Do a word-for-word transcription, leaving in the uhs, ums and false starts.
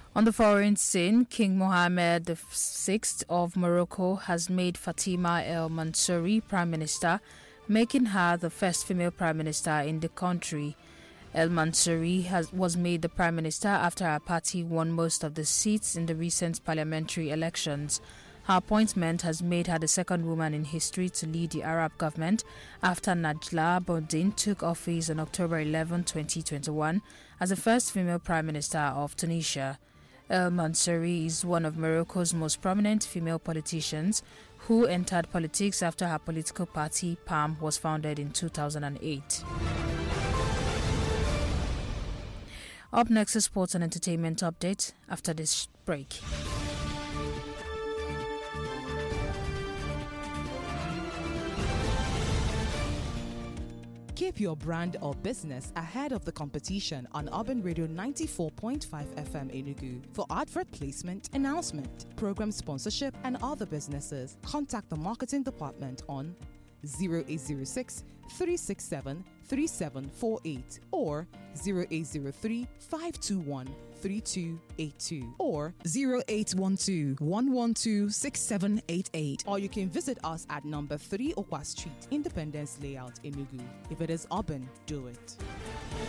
On the foreign scene, King Mohammed the sixth of Morocco has made Fatima El Mansouri Prime Minister, making her the first female Prime Minister in the country. El Mansouri has, was made the Prime Minister after her party won most of the seats in the recent parliamentary elections. Her appointment has made her the second woman in history to lead the Arab government after Najla Boudin took office on October eleventh, twenty twenty-one as the first female Prime Minister of Tunisia. El Mansouri is one of Morocco's most prominent female politicians who entered politics after her political party, P A M, was founded in two thousand eight. Up next is sports and entertainment update after this break. Keep your brand or business ahead of the competition on Urban Radio ninety-four point five F M Enugu. For advert placement, announcement, program sponsorship, and other businesses, contact the marketing department on zero eight zero six, three six seven, three seven four eight or zero eight zero three, five two one, three two eight two or zero eight one two, one one two, six seven eight eight. Or you can visit us at number three Okwa Street, Independence Layout, Enugu. If it is urban, do it.